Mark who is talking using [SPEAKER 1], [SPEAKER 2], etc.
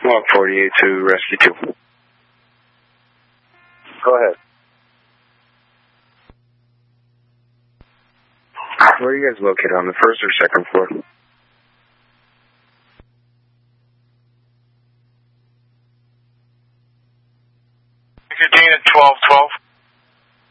[SPEAKER 1] Walk 48 to Rescue 2.
[SPEAKER 2] Go ahead.
[SPEAKER 1] Where are you guys located, on the first or second floor?
[SPEAKER 3] Continue at 1212.